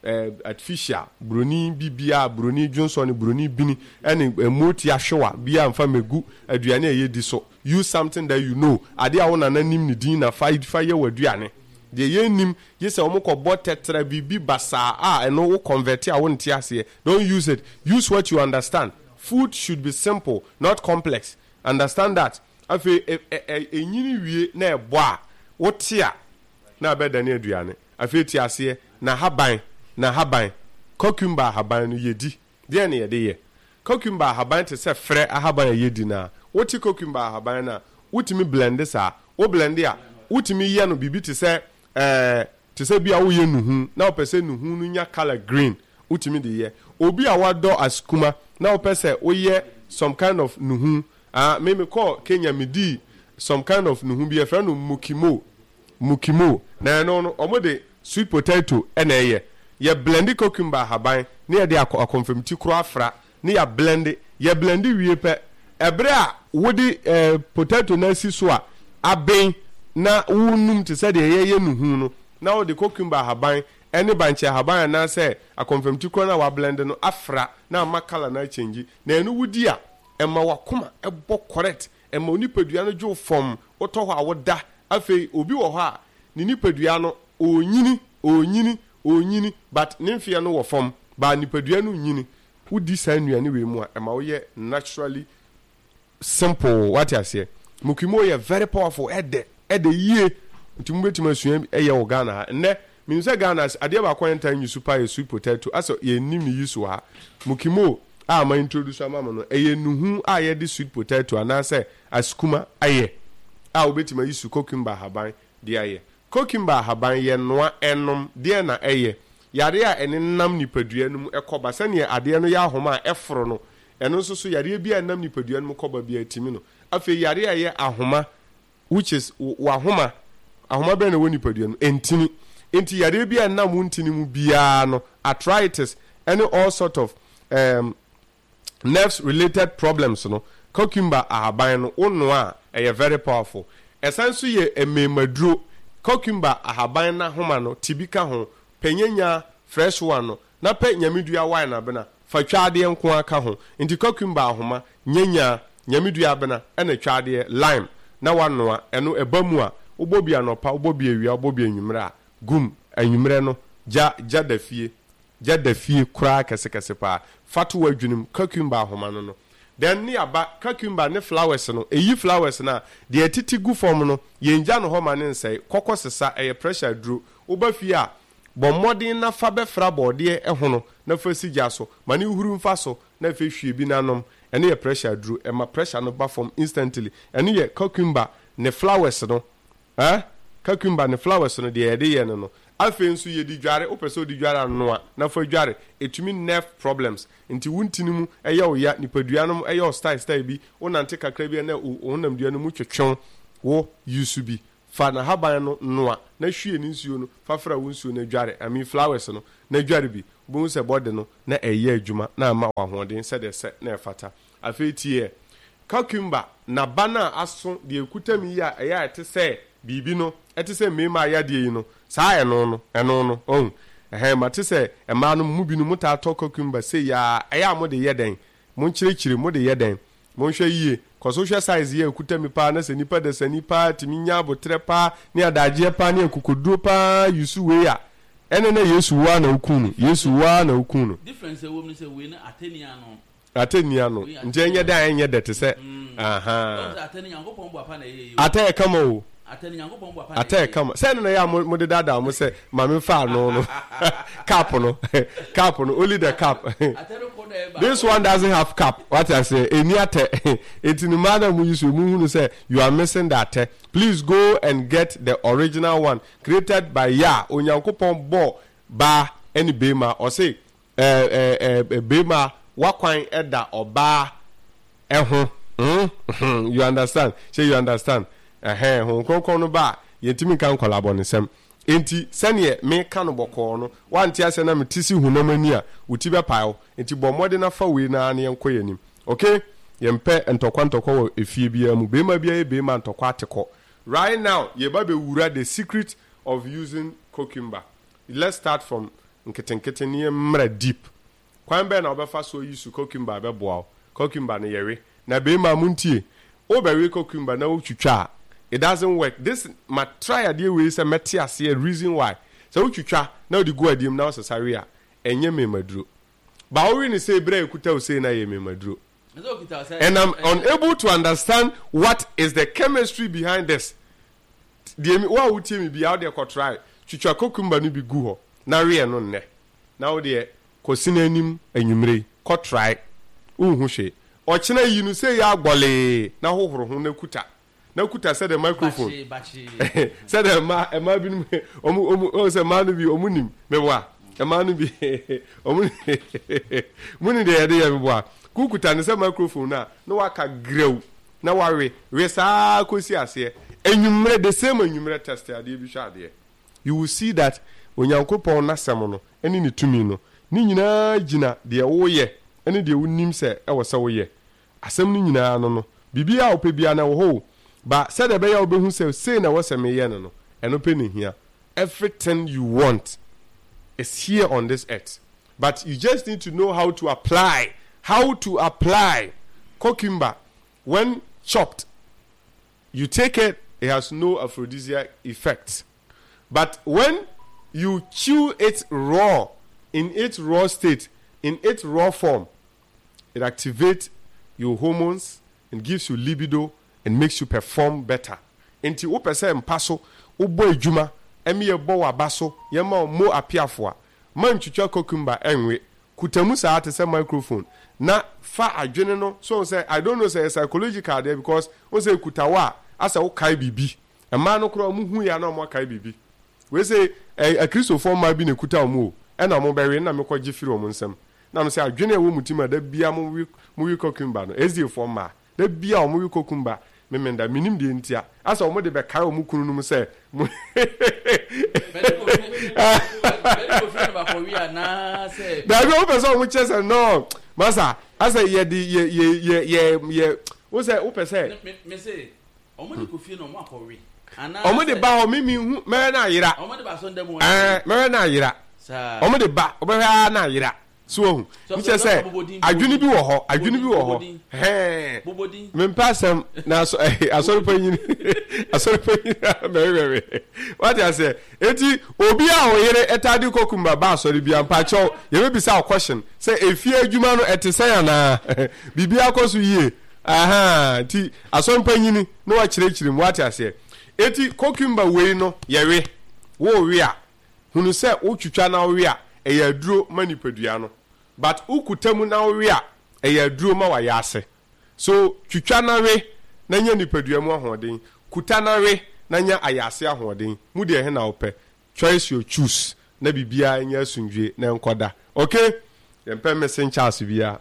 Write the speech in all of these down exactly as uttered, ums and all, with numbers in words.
uh, artificial broni bibia broni johnson broni bini any moti ahwewa bia mfa megu aduane eye di so use something that you know ade a wona nanim ni din na fight fire waduane de ye nim ye se omko bo tetra bibi basa a eno wo convert a won ti ase don't use it use what you understand. Food should be simple, not complex. Understand that. Afi enyini wie na ebo a wotia na beda ne aduane afi ti ase na haban na haban cucumber haban no yedi de na yede ye cucumber haban te se frɛ haban yedi na woti cucumber haban na wotimi blend sa wo blend a wotimi ye no bibi te se eh te se bia wo ye nuhu na wo pese nuhu no nya color green wotimi de ye obi a wado askuma na wo pese wo ye some kind of nuhu ah me me call Kenya midi some kind of nuhu bi e fra no mukimo mukimo na no no omode sweet potato ena ye ye blend cucumber haban na ye de akonfamti kro afra na ya blend ye blend wie pe ebre a wodi eh, potato na si so a aben na wunum te se de ye ye nuhu no na wodi cucumber haban ene banche haban na se akonfamti kro na wa blend no afra na makala na change na enu wudi a ema wakoma ebo correct ema onipadua no jo form oto ho awoda afei obi wo ho a ni nipadua no onyini onyini onyini but nemfia no wo form ba nipadua no nyini wudi san nuane we mu a ema wo ye naturally simple what you say mukimo ye very powerful ede ede yie ntimu betima asua eye wo Ghana ha ne minse Ghana ade ba kwenta nyi super ye sweet potato aso ye nim ni yusu ha mukimo a ma introduce amama no eye nuhu a ye de sweet potato anase askuma aye a obetima yusu cucumber haban de aye cucumber haban ye noa enom de na eye yare a ene nam nipadua no ekoba sane ade no ya ahoma a eforo no eno nso so yare bia nam nipadua no koba bia timi no afi yare a ye ahoma which is wa ahoma ahoma be na woni nipadua no entini enti yare bia nam wontini mu bia no arthritis any all sort of um nerves related problems no cucumber ahaban no ono a eye very powerful esanso ye ememaduro cucumber ahaban na homa no tibika ho penyanya fresh one no na pe nyamedua wine na bena fa twade nko aka ho nti cucumber ahoma nyanya nyamedua bena ena twade lime na wanoa eno ebamu a obobi anopa obobi awia obobi anwumre a gum anwumre no ja ja dafie ja dafie kura kese kese pa fatu wadwunim cucumber ahoma no no then ni aba cucumber ne flowers no eyi flowers na de atiti gu form no yenja no homa ne nsai kokosesa eye pressure duro oba fie a bo modern na fa be fra bode ehono na fa sigya so mane uhuru mfa so na fa hwie bi nanom ene ye pressure duro e ma pressure no ba form instantly ene ye cucumber ne flowers no eh cucumber ne flowers no de yede ye no no afi nso ye di dware opeso di dware no a na fa dware etumi nerve problems nti wuntinimu eye wo ya nipaduanom eye o style style bi wonante kakra bi na wonam duanu mu twetwon wo yusu bi fa na haban no noa na hwie ni nsuo no fa fra wo nsuo na dware I mean flowers no na dware bi bo se body no na eye adwuma na ama wa hoden se de se na efata afi tie cucumber na bana aso de ekutami ya eye ate se bibi no ate se mema ya de yi no saa eno no eno no oh eh mate se ema no mu bi no muta to cucumber se ya eye amode yeden mon kirekire mo de yeden mon hwe yie koso hwe size ye ekutami pa na se nipa de se nipa timi nya abotre pa ni adaje pa ni ekukudu pa yusu we ya ene na yesu wa na ukunu yesu wa na ukunu difference wo mi se we na atenia no atenia no nje nye da enye de te se aha atenia ngopon bo apa na ye ataya kama o atenia ngopon bo apa ataya kama se na ya mo de dada mo se ma me fa no no cap no cap no only the cap this one doesn't have cap what I say eni ate etini mother mu use mu hunu say you are missing that please go and get the original one created by ya onyankopon bo ba any bema or say eh eh eh bema wakwan eda oba eho you understand say you understand eh ho konkon no ba yetimi kan collabo ne sem enti sene me ka no boko no wanti ase na metisi hunamani a uti be pae enti bo mode na fa we na ne enko yanim okay yempe ntokwa ntokwa wo efie bia mu bema bia e bema ntokwa ateko right now ye ba be wura the secret of using cucumber. Let's start from nketenkete ne mra deep kwan be na obefa so yi su cucumber be boa cucumber ne yewe na be ma muntie o be we cucumber na utwitwa it doesn't work this ma try ade we say meti ase reason why so utwitwa na odi go adim na osesare a enye me maduro ba o we ni say bra ekuta o say na ye me maduro and I'm unable to understand what is the chemistry behind this the wa utie me bi out there ko try twitwa cucumber no bi gu ho na re no nne na wo de kosina anim anwumre ko try unhu hwe o kina yi no say ya agbole na hohoro ho na kuta na kuta say the microphone say the ma e ma bi no omu omu o say ma no bi omu nim me wa e ma no bi omu muni de yade ya me wa kukuta ne say microphone na na waka grew na wawe we sa kosi ase anwumre the same anwumre test ade bi hwa ade you will see that onyankopon na sem no eni ne tumi no ni nyina gina de wo ye eni de wonim se e wo se wo ye asem ni nyina no no bibia ope bia na wo ho ba se de be ya obehu se say na wo se me ye no no eno pe ne hia everything you want is here on this earth but you just need to know how to apply how to apply cucumber when chopped you take it it has no aphrodisiac effect but when you chew it raw in its raw state in its raw form it activates your hormones and gives you libido and makes you perform better enti wo pese mpaso wo bo adwuma emi ye bo wabaso ye ma mo apiafo a man twitwa cucumber enwe kutamu sa ate se microphone na fa adwene no so say I don't know say psychological there because we say kutawa asa wo kai bibi e ma no kro mu hu ya na mo kai bibi we say a Christopher ma bi ne kuta mu e na mo bewe na me kwaje firi omo nsam na no say adwene wo mutima da bia mo wi mo wi cucumber no ezi for ma da bia o mo wi cucumber me menda minim de ntia asa o mo de be kai o mu kunu no mu say da bi o person mo chese no masa asa ye di ye ye ye ye wo say o person me say o mo de ko fie no mo akọwe ana o mo de ba o mi mi hu me na yira o mo de ba so ndem eh me na yira sa o mo de ba o be ha na yira so hu mi che say adwuni bi wo ho adwuni bi wo ho he bobodi me pasam na so asori panyin asori panyin me me what I say eti obi a o yire etadi kokumba ba asori bi ampa cho ye be bisa a question say efie adwuma no etese na bibia koso yie aha ti asori panyin no wa kire kire what I say eti kokumba we no yewe wo we a hunu se wo twitwa na we a eya duro manipadua no but ukutamu na we a eya duro ma wa yase so twitwa na we na nya nipadua mu ahoden kuta na we na nya ayase ahoden mu de he na ope choice you choose na bibia nya asundwe na enkoda okay yempe mesen Charles bia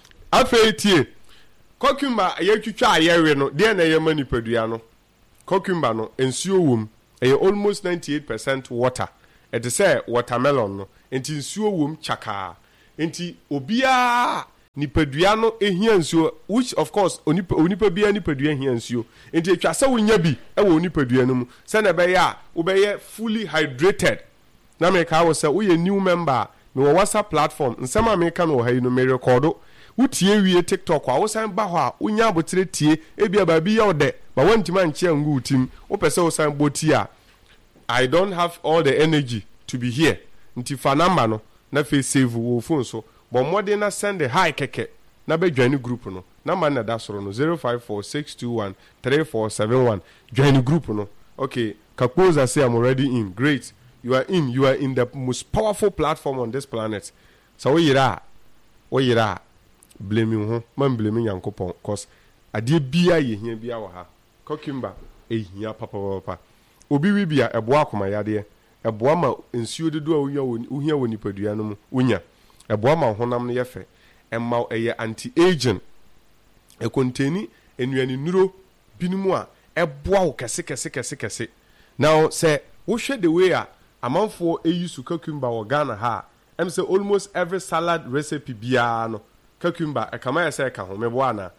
afei tie kokumba eya twitwa ayewe no de na eya manipadua no kokumba no ensuo wom eya almost ninety-eight percent water it is say watermelon no enti nsuo wom chaka enti obia nipadua no ehia nsuo which of course onipa onipa bia nipadua ehia nsuo enti etwa se wonya bi e wo nipadua no mu se na be ya wo be ye fully hydrated na me ka wo se wo ye new member me wo WhatsApp platform nsema me ka no ha yi no me record wotie wie TikTok a wo san ba ho a wonya abotre tie ebia ba bi ya ode ba wantima nche ngu utim wo pese wo san boti a I don't have all the energy to be here. Nti fa number no na fe save wo phone so. But more than na send the hi keke na be join group no. Number na da soro no zero five four six two one three four seven one. Join group no. Okay, Kapoza say I'm already in. Great. You are in. You are in the most powerful platform on this planet. So we yira. We yira. Blaming ho. Man blaming Yankopon cause ade bia ye hia bia wa ha. Kokimba e hia papa papa. Obi wi bia eboa akoma yade eboa ma nsuo dodo a wonya wohia woni padua no mu wonya eboa ma honam no yefe emma eye anti aging e contain enuani nuro binimu a eboa wo kese kese kese kese now say wo hwe the way a amanfo eyi su cucumber wo Ghana ha em say almost every salad recipe bia no cucumber e kama ya say ka ho meboa na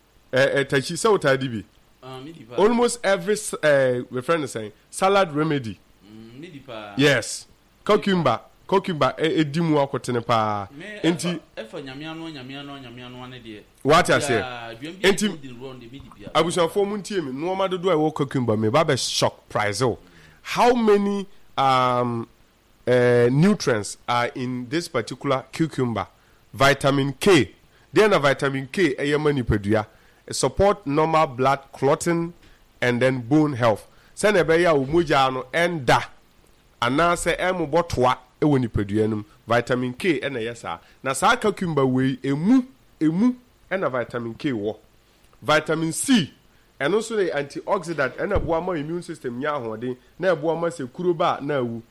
e tachi se utadi bi Um, almost every uh, my friend is saying salad remedy. Mm, yes, cucumber, cucumber edi mu akotene pa enti efa nyamiano nyamiano nyamiano ane de what I say enti abusanfo mu ntie mi no ma dodo a wo cucumber me ba be shock price o how many um uh, nutrients are in this particular cucumber? Vitamin K. Then a vitamin K e yemani pedua support normal blood clotting and then bone health. Send a beya umuja no enda anase emu botwa e woni pedua num vitamin K e na yesa na sa cucumber we emu emu e na vitamin K wo vitamin C eno so the antioxidant e na boa ma immune system nya ahoden na boa ma se kuroba na awu.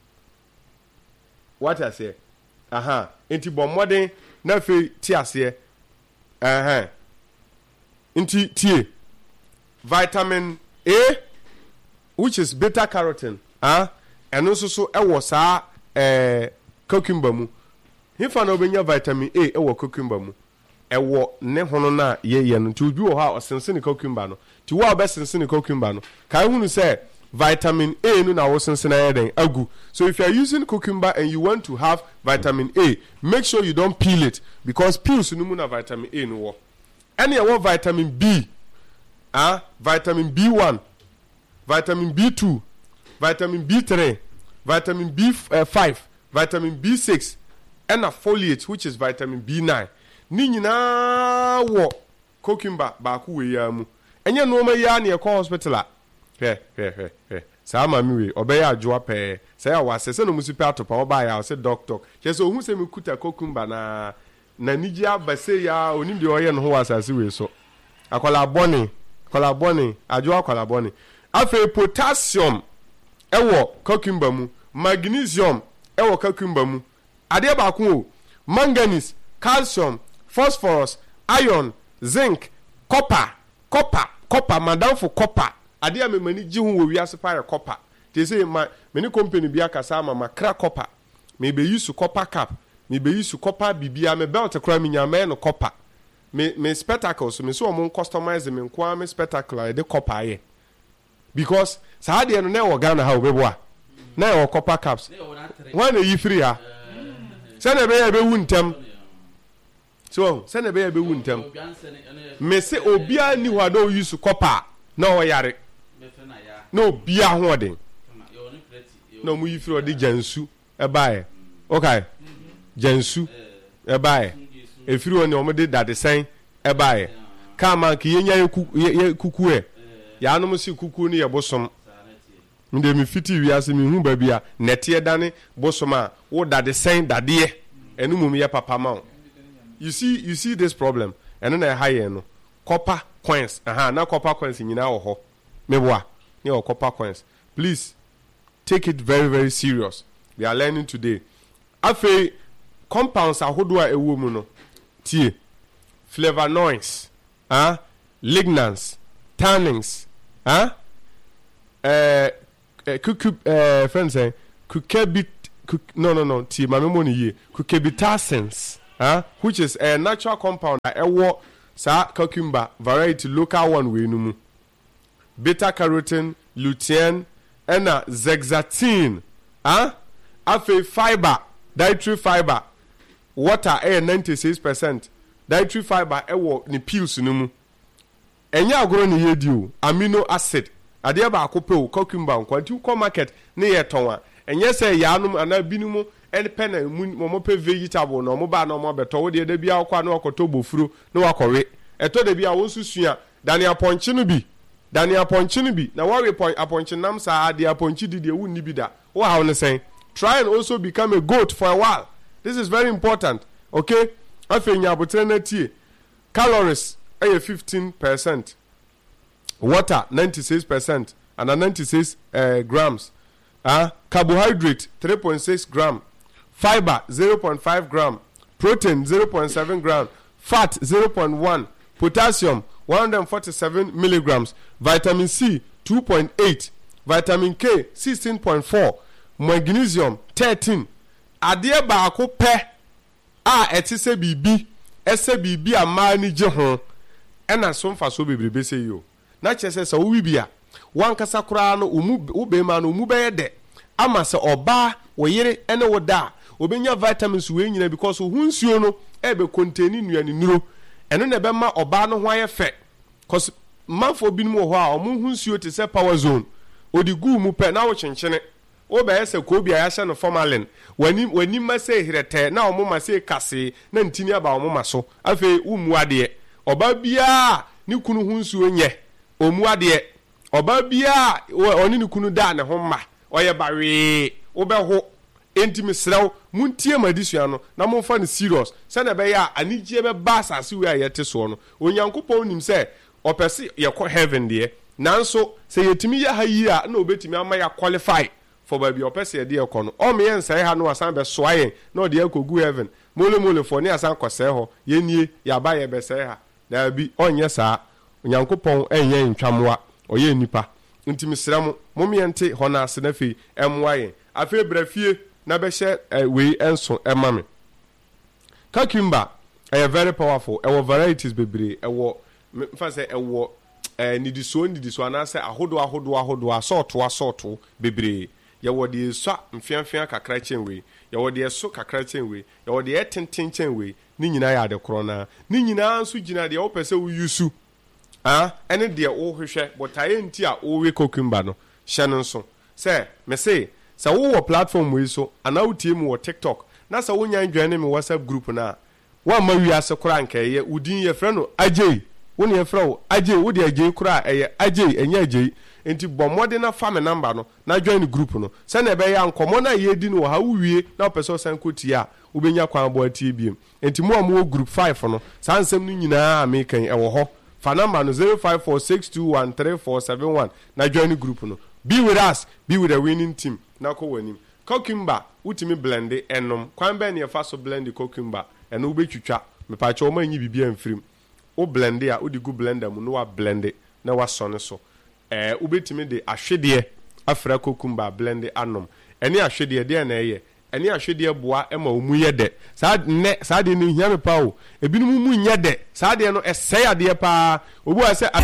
What I say? Aha, enti bomoden na fe ti ase eh enti tie vitamin A which is beta carotene ah eno so so e wo saa eh cucumber mu hifa na obenya vitamin A e wo cucumber mu e wo ne hono na ye ye no ti obi wo ha osense ne cucumber no ti wo obesense ne cucumber no kai hunu say vitamin A no na wo sense na ye den agu. So if you are using cucumber and you want to have vitamin A, make sure you don't peel it because peels no mu na vitamin A no wo. Any e wo vitamin B ah vitamin B one, vitamin B two, vitamin B three, vitamin B five, vitamin B six and a folate which is vitamin B nine. Ni nyina wo cucumber ba ku we ya mu. Enye no ma ya na e ko hospital a. He he he he. Sa ma mi we obeya adwoa pe. Say ya wase se no musipe atopa oba ya say doctor. Che so hu se me kuta cucumber na na niji abase ya onim de oye no ho asase we so. Akola boni, akola boni, adwoa akola boni. Afa potassium ewo cucumber mu, magnesium ewo cucumber mu. Ade ba ko o, manganese, calcium, phosphorus, iron, zinc, copper, copper, copper, madam for copper. Ade a me mani ji hu wo wiase pa copper. They say my many company bi akasa ma makra copper. Me be use copper cap. Me be use copper bibia me belt kra me nyama no copper. Me me spectacles me so mo customize me kwa me spectacle de copper ye. Because sa ade no na wo Ghana ha obeboa. Na wo copper caps. One e free ha. Se na be ya be wuntem. So se na be ya be wuntem. Me se obia ni ho do use copper. Na wo yare. No bia ho den. No mu yifiri odi jansu e bae. Okay. Jansu e bae. Efiri oni o de dade sen e bae. Kama ki yenya ye kuku e. Ya no si kuku ni ye bosom. Nde mi fiti wiase mi hu ba bia nete dane bosom a wo dade sen dade e. Enu mum ye papa ma. You see you see this problem. Eno na high no. Copper coins. Aha, na copper coins nyina wo ho. Meboa. Ni o copper coins. Please take it very very serious. We are learning today. Afi compounds ahodo a ewo mu no. Tie. Flavonoids, ah, lignans, tannins, ah, eh cucub eh friends say cucubit no no no tie mame mo ni ye cucurbitacins, ah, which is a natural compound that ewo sa cucumber variety local one we no mu. Beta carotene, lutein, and zeaxanthin, ah, afi fiber, dietary fiber, water eh ninety-six percent, dietary fiber ewo ni pills no mu. Enya agoro ni yedi o, amino acid, ade ba akope o cucumber kwanti ko market ne ye ton a. Enye se ya anum ana binumu en pen na mu mo pe vegetable no mo ba na mo beto wo de da bia akwa na okoto bofuro na wakowe. Eto de bia wo susua dani aponche no bi. Dani aponche no bi na wawe aponche nam sa ade aponche di de wunni bi da. Wo ha won say try and also become a goat for a while. This is very important. Okay? Afenya abotre na tie. Calories are fifteen percent. Water ninety-six percent and ninety-six uh, grams. Uh, carbohydrate three point six gram. Fiber zero point five gram. Protein zero point seven gram. Fat zero point one. Potassium one hundred forty-seven milligrams. Vitamin C two point eight. Vitamin K sixteen point four. Magnesium thirteen. Ade ba ko pe a etise bibi ese bibi ama ni je ho ena so mfa so bebrebe se yo na chese se wo bibia wan kasa kura no umu ube ma no umu be de ama se oba wo yire ene wo da obenya vitamins we nyina because hu nsuo no e be contain nuane nuro eno na be ma oba no ho aye fe cause manfo bi no ho a omo hu nsuo te se power zone odi gu mu pe na wo chenchene wo be yesa ko bia ya hye no formalin wani wani ma se hirete na omo ma se kase na ntini aba omo ma so afi umu ade oba bia ni kunu hu nsuo nye omu ade oba bia oni ni kunu da ne ho ma oye bawe wo be ho entimi srew muntie madisua no na momfa no serious se na be ya anigye be ba asase we ayete so no onyankopon nim se opese ye ko heaven de nanso se yetimi ya hayi a na obetimi ama ya qualify for baby opese ye de ko no o me yen sai ha no asan be soaye na ode akogu heaven mole mole for ni asan kose ho ye nie ya ba ye be sai ha da bi onye saa onyankopon enye ntwamoa oye nipa ntimi srem momiente hona senafi emwaye afi brafie na be hye we enso emame cucumber are very powerful ewo varieties bebre ewo mfa say ewo eh nidiso nidiso anase ahodo ahodo ahodo asorto asorto bebre ye wo de so mfiamfia kakra chenwe ye wo de so kakra chenwe ye wo de etenten chenwe ni nyina ya de korona ni nyina anso gina de wo pese wo yusu ah ene de wo hwehwe botaye nti a wo we cucumber no hye no so say me say sa wo wo platform we so ana utie mu wo TikTok na sa wo nyan dwane me WhatsApp group na wa ma wi ase kora nka ye udin ye frɛ no ajay wo ne ye frɛ wo ajay wo de ajay kora eye ajay enya ajay enti bomode na fa me number no na join group no se na be ya nkomo na ye di no ha wo wie na person san koti a wo benya kwan bo atie biem enti mo mo group five no san sem no nyinaa me kan e wo ho fa number no zero five four six two one three four seven one na join group no be with us be with the winning team na ko wanim cucumber utimi blend enom kwan be ne fa so blend cucumber eno ubetwitwa me pa che o manyi bibia mfrim o blend a odi gu blender mu no wa blend na wa sone so eh ubetimi de ahwede afra cucumber blend anom eni ahwede de na eye eni ahwede boa ema omu ye de sa ne sa de ni hia me pa o ebinum mu nye de sa de no esey ade pa obu a se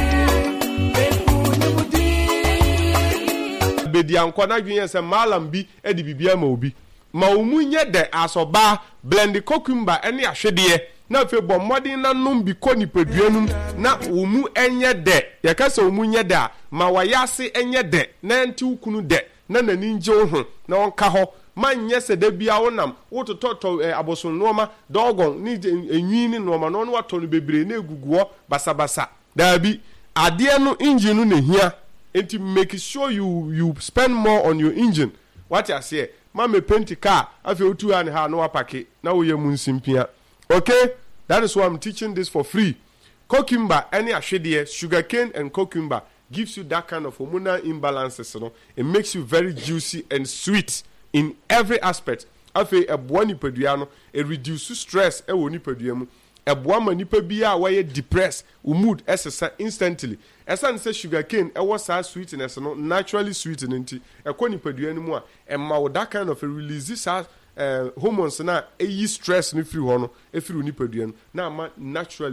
bedi anko na dwen se malam bi edi bibia ma obi ma omu nye de asoba blend cucumber ene ahwede na fe bom modin na num bi ko ni peduanum na omu enye de ye ka se omu nye de ma wayase enye de na nti ukunu de na nani nje ho na onka ho man nye se de bia wonam wotototo eh, aboson noma dogon ni enwi ni noma no no wato no bebre na eguguo basabasa dabi ade no engine no na hia enti make sure you you spend more on your engine what you say ma me paint car afi otu an ha no apake na wo ye munsimpia okay that is why I'm teaching this for free cucumber any ahwede sugarcane and cucumber gives you that kind of hormonal imbalances you know it makes you very juicy and sweet in every aspect afi eboa ni padua no it reduce stress e wo ni padua mu eboa ma nipa bia wa ye depressed mood esesa instantly esan say sugarcane e was sa sweetness no naturally sweet nti e ko nipa dua ni mu a e ma wo that kind of a release sa uh, hormones na e yi stress ni free ho no e free nipa dua no na ma naturally